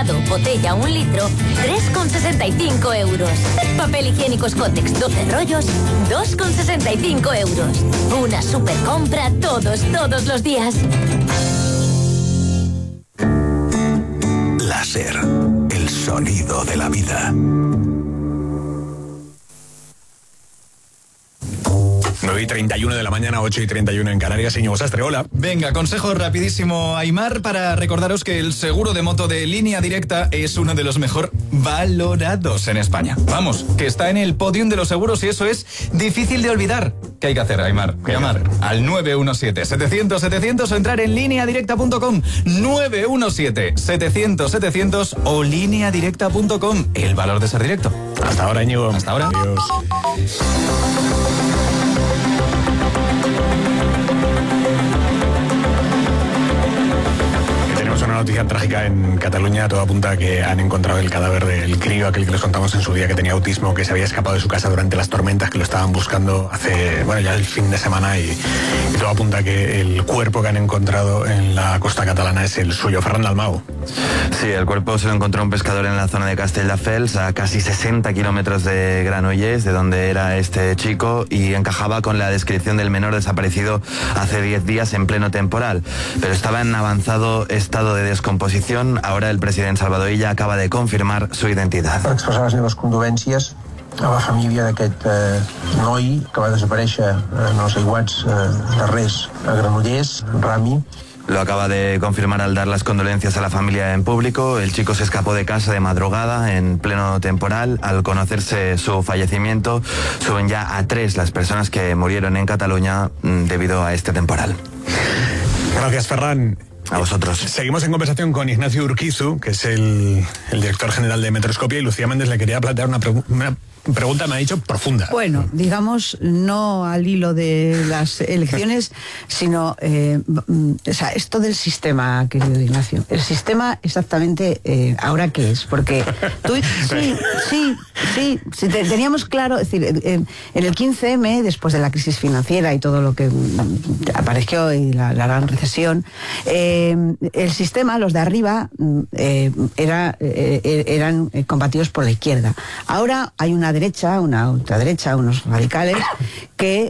envasado, botella 1 litro, 3,65 euros. Papel higiénico Scottex 12 rollos, 2,65 euros. Una super compra todos los días. Láser, el sonido de la vida. 9:31 de la mañana, 8:31 en Canarias. Íñigo Sastre, hola. Venga, consejo rapidísimo, Aimar, para recordaros que el seguro de moto de Línea Directa es uno de los mejor valorados en España. Vamos, que está en el podium de los seguros y eso es difícil de olvidar. ¿Qué hay que hacer, Aimar? Llamar al 917-700-700 o entrar en lineadirecta.com. 917-700-700 o lineadirecta.com. El valor de ser directo. Hasta ahora, Íñigo. Hasta ahora. Adiós. Una noticia trágica en Cataluña. Todo apunta a que han encontrado el cadáver del crío, aquel que les contamos en su día que tenía autismo, que se había escapado de su casa durante las tormentas, que lo estaban buscando hace, ya el fin de semana, y todo apunta a que el cuerpo que han encontrado en la costa catalana es el suyo. Ferran Dalmau. Sí, el cuerpo se lo encontró un pescador en la zona de Castelldefels, a casi 60 kilómetros de Granollers, de donde era este chico, y encajaba con la descripción del menor desaparecido hace 10 días en pleno temporal. Pero estaba en avanzado estado de descomposición. Ahora el president Salvador Illa acaba de confirmar su identidad. Per expressar les meves condolències a la família d'aquest noi que va desaparèixer en els aiguats darrers a Granollers, Rami. Lo acaba de confirmar al dar las condolencias a la familia en público. El chico se escapó de casa de madrugada en pleno temporal. Al conocerse su fallecimiento, suben ya a 3 las personas que murieron en Cataluña debido a este temporal. Gracias, Ferran. A vosotros. Seguimos en conversación con Ignacio Urquizu, que es el director general de Metroscopia, y Lucía Méndez le quería plantear una pregunta, me ha dicho, profunda. Bueno, digamos, no al hilo de las elecciones, sino, esto del sistema, querido Ignacio. El sistema, exactamente, ¿ahora qué es? Porque tú, sí, teníamos claro, es decir, en el 15M, después de la crisis financiera y todo lo que apareció y la gran recesión, el sistema, los de arriba, eran combatidos por la izquierda. Ahora hay una derecha, una ultraderecha, unos radicales que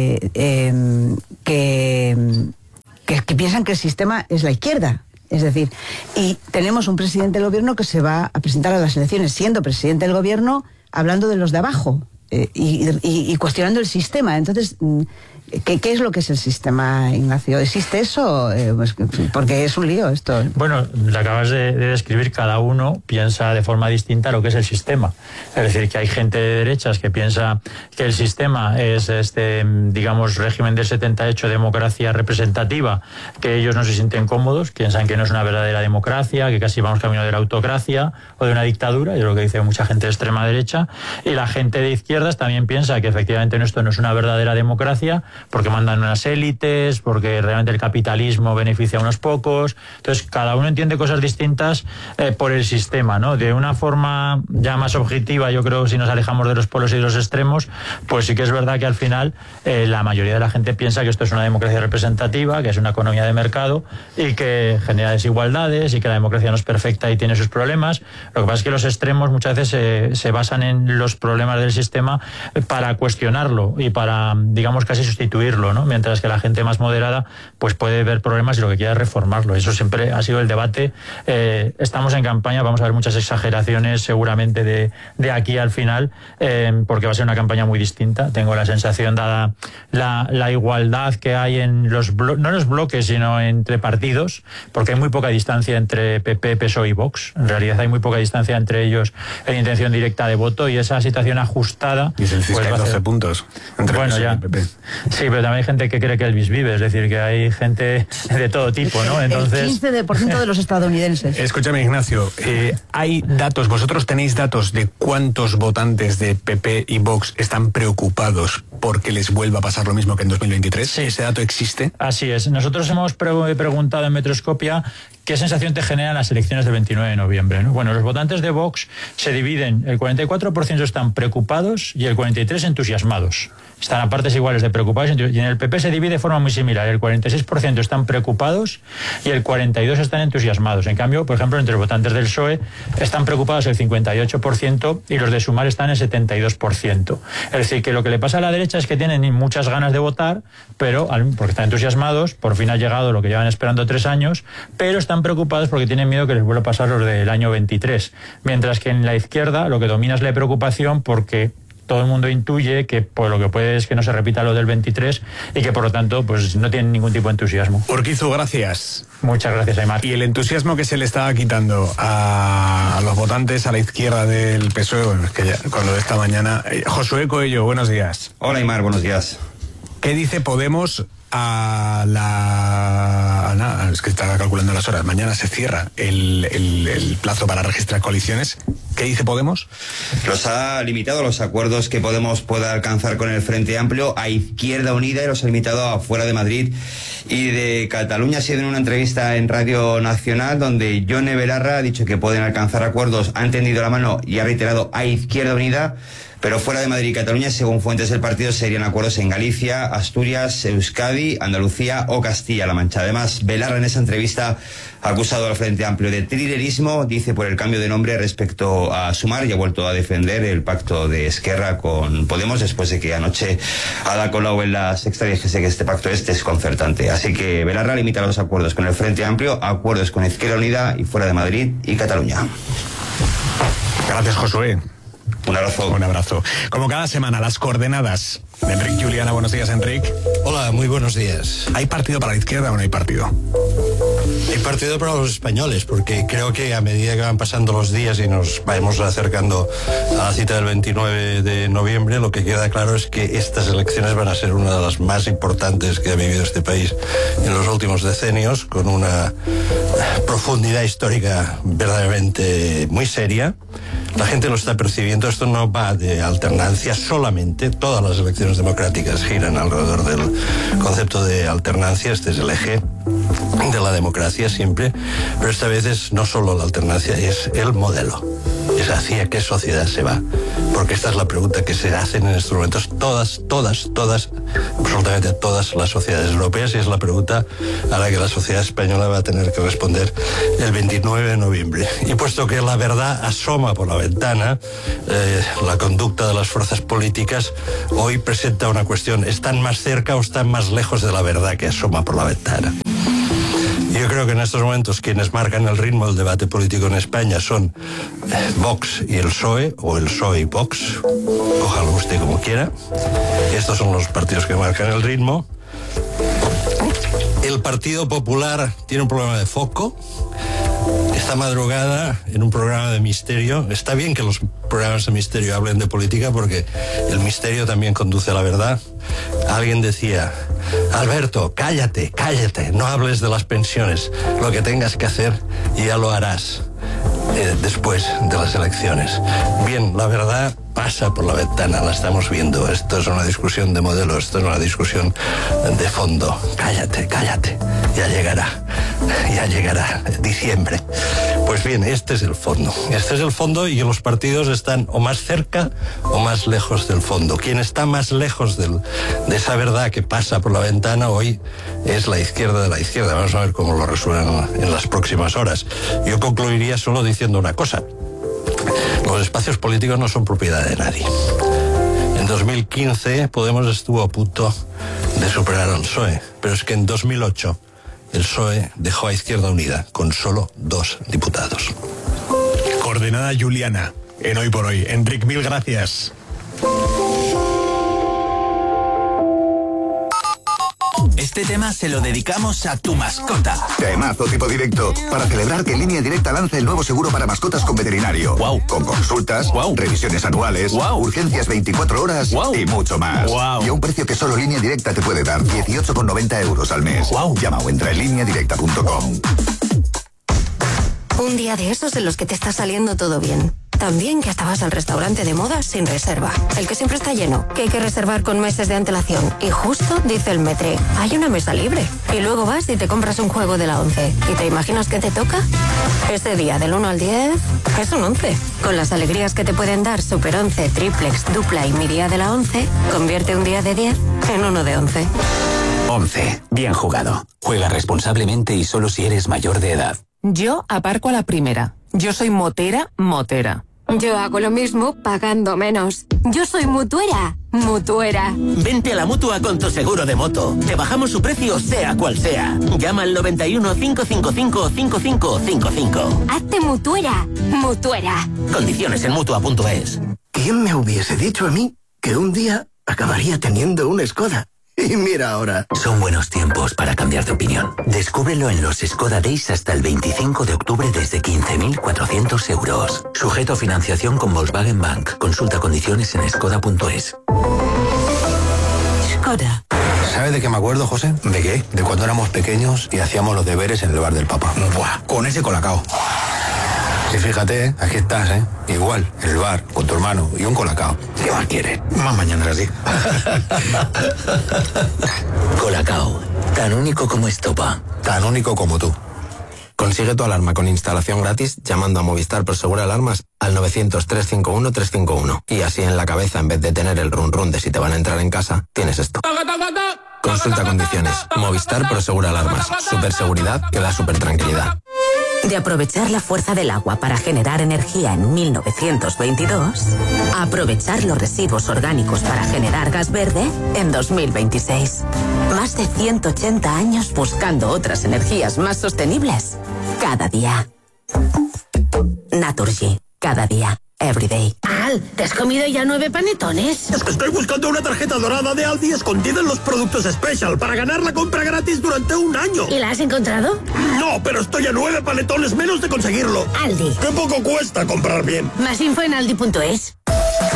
piensan que el sistema es la izquierda. Es decir, y tenemos un presidente del gobierno que se va a presentar a las elecciones siendo presidente del gobierno, hablando de los de abajo y cuestionando el sistema. Entonces, ¿qué es lo que es el sistema, Ignacio? ¿Existe eso? Porque es un lío esto. Bueno, lo acabas de describir. Cada uno piensa de forma distinta lo que es el sistema. Es decir, que hay gente de derechas que piensa que el sistema es digamos, régimen del 78, democracia representativa, que ellos no se sienten cómodos, piensan que no es una verdadera democracia, que casi vamos camino de la autocracia o de una dictadura, es lo que dice mucha gente de extrema derecha. Y la gente de izquierdas también piensa que efectivamente esto no es una verdadera democracia, porque mandan unas élites, porque realmente el capitalismo beneficia a unos pocos. Entonces, cada uno entiende cosas distintas por el sistema, ¿no? De una forma ya más objetiva, yo creo, si nos alejamos de los polos y de los extremos, pues sí que es verdad que al final la mayoría de la gente piensa que esto es una democracia representativa, que es una economía de mercado y que genera desigualdades y que la democracia no es perfecta y tiene sus problemas. Lo que pasa es que los extremos muchas veces se basan en los problemas del sistema para cuestionarlo y para, digamos, casi sustituirlo, ¿no? Mientras que la gente más moderada pues puede ver problemas y lo que quiere es reformarlo. Eso siempre ha sido el debate. Estamos en campaña, vamos a ver muchas exageraciones seguramente de aquí al final, porque va a ser una campaña muy distinta. Tengo la sensación, dada la igualdad que hay en no en los bloques, sino entre partidos, porque hay muy poca distancia entre PP, PSOE y Vox. En realidad hay muy poca distancia entre ellos en intención directa de voto, y esa situación ajustada... Y es el fiscal, pues 12 puntos entre PSOE y PP. Sí, pero también hay gente que cree que Elvis vive, es decir, que hay gente de todo tipo, ¿no? Entonces... El 15% de los estadounidenses. Escúchame, Ignacio, hay datos, vosotros tenéis datos de cuántos votantes de PP y Vox están preocupados porque les vuelva a pasar lo mismo que en 2023? Sí. ¿Ese dato existe? Así es. Nosotros hemos preguntado en Metroscopia qué sensación te generan las elecciones del 29 de noviembre, ¿no? Bueno, los votantes de Vox se dividen, el 44% están preocupados y el 43% entusiasmados. Están a partes iguales de preocupados, y en el PP se divide de forma muy similar. El 46% están preocupados y el 42% están entusiasmados. En cambio, por ejemplo, entre los votantes del PSOE están preocupados el 58% y los de Sumar están el 72%. Es decir, que lo que le pasa a la derecha es que tienen muchas ganas de votar, pero porque están entusiasmados, por fin ha llegado lo que llevan esperando 3 años, pero están preocupados porque tienen miedo que les vuelva a pasar los del año 23. Mientras que en la izquierda lo que domina es la preocupación porque todo el mundo intuye que pues, lo que puede es que no se repita lo del 23 y que por lo tanto pues no tienen ningún tipo de entusiasmo. Urquizu, gracias. Muchas gracias, Aimar. Y el entusiasmo que se le estaba quitando a los votantes a la izquierda del PSOE, bueno, es que ya, con lo de esta mañana. Josué Coello, buenos días. Hola, Aimar, buenos días. ¿Qué dice Podemos es que estaba calculando las horas, mañana se cierra el plazo para registrar coaliciones? ¿Qué dice Podemos? Los ha limitado los acuerdos que Podemos pueda alcanzar con el Frente Amplio a Izquierda Unida y los ha limitado a fuera de Madrid y de Cataluña. Ha sido en una entrevista en Radio Nacional donde Yone Belarra ha dicho que pueden alcanzar acuerdos, ha tendido la mano y ha reiterado a Izquierda Unida, pero fuera de Madrid y Cataluña, según fuentes del partido, serían acuerdos en Galicia, Asturias, Euskadi, Andalucía o Castilla-La Mancha. Además, Belarra en esa entrevista ha acusado al Frente Amplio de trilerismo, dice, por el cambio de nombre respecto a Sumar, y ha vuelto a defender el pacto de Esquerra con Podemos después de que anoche Ada Colau en La Sexta dijese que este pacto es desconcertante. Así que Belarra limita los acuerdos con el Frente Amplio, acuerdos con Izquierda Unida y fuera de Madrid y Cataluña. Gracias, Josué. Un abrazo. Un abrazo. Como cada semana, las coordenadas de Enric Juliana. Buenos días, Enric. Hola, muy buenos días. ¿Hay partido para la izquierda o no hay partido? Hay partido para los españoles, porque creo que a medida que van pasando los días y nos vamos acercando a la cita del 29 de noviembre, lo que queda claro es que estas elecciones van a ser una de las más importantes que ha vivido este país en los últimos decenios, con una profundidad histórica verdaderamente muy seria. La gente lo está percibiendo. Esto no va de alternancia solamente. Todas las elecciones democráticas giran alrededor del concepto de alternancia. Este es el eje de la democracia siempre. Pero esta vez es no solo la alternancia, es el modelo. Es hacia qué sociedad se va. Porque esta es la pregunta que se hacen en estos momentos todas, absolutamente todas las sociedades europeas, y es la pregunta a la que la sociedad española va a tener que responder el 29 de noviembre. Y puesto que la verdad asoma por la ventana, la conducta de las fuerzas políticas hoy presenta una cuestión: ¿están más cerca o están más lejos de la verdad que asoma por la ventana? Yo creo que en estos momentos quienes marcan el ritmo del debate político en España son Vox y el PSOE, o el PSOE y Vox, cójalo usted como quiera. Estos son los partidos que marcan el ritmo. El Partido Popular tiene un problema de foco. Esta madrugada, en un programa de misterio, está bien que los programas de misterio hablen de política porque el misterio también conduce a la verdad. Alguien decía: Alberto, cállate, no hables de las pensiones, lo que tengas que hacer ya lo harás después de las elecciones. Bien, la verdad pasa por la ventana, la estamos viendo. Esto es una discusión de modelo, esto es una discusión de fondo. Cállate, ya llegará diciembre. Pues bien, este es el fondo, y los partidos están o más cerca o más lejos del fondo. Quien está más lejos de esa verdad que pasa por la ventana hoy es la izquierda de la izquierda. Vamos a ver cómo lo resuelven en las próximas horas. Yo concluiría solo diciendo una cosa: los espacios políticos no son propiedad de nadie. En 2015 Podemos estuvo a punto de superar al PSOE, pero es que en 2008 el PSOE dejó a Izquierda Unida con solo 2 diputados. Coordenada Juliana, en Hoy por Hoy. Enric, mil gracias. Este tema se lo dedicamos a tu mascota. Temazo tipo directo, para celebrar que Línea Directa lanza el nuevo seguro para mascotas con veterinario. Wow. Con consultas, revisiones anuales, urgencias 24 horas y mucho más. Y a un precio que solo Línea Directa te puede dar: 18,90 € al mes. Llama o entra en lineadirecta.com. Un día de esos en los que te está saliendo todo bien. También que hasta vas al restaurante de moda sin reserva. El que siempre está lleno, que hay que reservar con meses de antelación. Y justo dice el Metre, hay una mesa libre. Y luego vas y te compras un juego de la 11. ¿Y te imaginas qué te toca? Ese día del 1 al 10 es un 11. Con las alegrías que te pueden dar Super 11, Triplex, Dupla y mi día de la 11, convierte un día de 10 en uno de 11. 11. Bien jugado. Juega responsablemente y solo si eres mayor de edad. Yo aparco a la primera. Yo soy motera. Yo hago lo mismo pagando menos. Yo soy mutuera. Vente a la Mutua con tu seguro de moto. Te bajamos su precio sea cual sea. Llama al 91 555 5555. Hazte mutuera. Condiciones en Mutua.es. ¿Quién me hubiese dicho a mí que un día acabaría teniendo una Skoda? Y mira ahora. Son buenos tiempos para cambiar de opinión. Descúbrelo en los Skoda Days hasta el 25 de octubre desde 15.400 euros. Sujeto a financiación con Volkswagen Bank. Consulta condiciones en skoda.es. Skoda. ¿Sabes de qué me acuerdo, José? ¿De qué? De cuando éramos pequeños y hacíamos los deberes en el bar del Papa. Buah, con ese colacao. Y fíjate, aquí estás, igual, en el bar, con tu hermano y un colacao. ¿Qué más quieres? Más mañana así. Colacao, tan único como Estopa. Tan único como tú. Consigue tu alarma con instalación gratis llamando a Movistar Prosegur Alarmas al 900-351-351. Y así en la cabeza, en vez de tener el run run de si te van a entrar en casa, tienes esto. Consulta condiciones. Movistar Prosegur Alarmas. Superseguridad que da super tranquilidad. De aprovechar la fuerza del agua para generar energía en 1922, a aprovechar los residuos orgánicos para generar gas verde en 2026. Más de 180 años buscando otras energías más sostenibles. Cada día. Naturgy. Cada día. Everyday. Al, ¿te has comido ya 9 panetones? Es que estoy buscando una tarjeta dorada de Aldi escondida en los productos Special para ganar la compra gratis durante un año. ¿Y la has encontrado? No, pero estoy a 9 panetones menos de conseguirlo. Aldi. Qué poco cuesta comprar bien. Más info en aldi.es.